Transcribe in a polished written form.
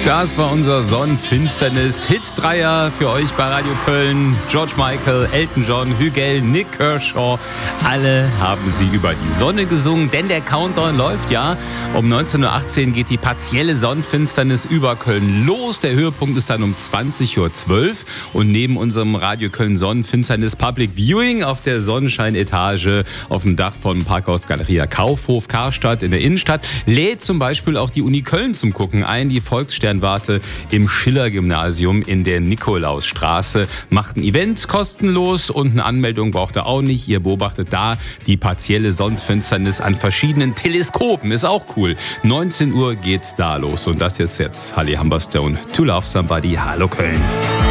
Das war unser Sonnenfinsternis-Hit-Dreier für euch bei Radio Köln. George Michael, Elton John, Hügel, Nick Kershaw. Alle haben sie über die Sonne gesungen, denn der Countdown läuft ja. Um 19.18 Uhr geht die partielle Sonnenfinsternis über Köln los. Der Höhepunkt ist dann um 20.12 Uhr. Und neben unserem Radio Köln Sonnenfinsternis Public Viewing auf der Sonnenscheinetage auf dem Dach von Parkhaus Galeria Kaufhof Karstadt in der Innenstadt lädt zum Beispiel auch die Uni Köln zum Gucken ein. Die Volkssternwarte im Schiller-Gymnasium in der Nikolausstraße macht ein Event kostenlos und eine Anmeldung braucht ihr auch nicht. Ihr beobachtet da die partielle Sonnenfinsternis an verschiedenen Teleskopen. Ist auch cool. 19 Uhr geht's da los. Und das ist jetzt Halle Humberstone, To Love Somebody. Hallo Köln.